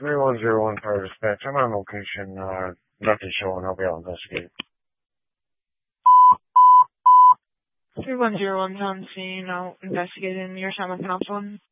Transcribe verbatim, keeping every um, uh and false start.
three one zero one Fire Dispatch. I'm on location. Uh, nothing showing. I'll be able to investigate. three one zero one on scene. I'll investigate in your time with Cops one.